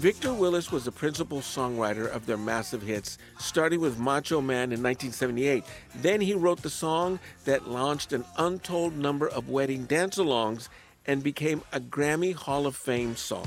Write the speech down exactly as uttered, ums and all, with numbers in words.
Victor Willis was the principal songwriter of their massive hits, starting with Macho Man in nineteen seventy-eight. Then he wrote the song that launched an untold number of wedding dance-alongs and became a Grammy Hall of Fame song.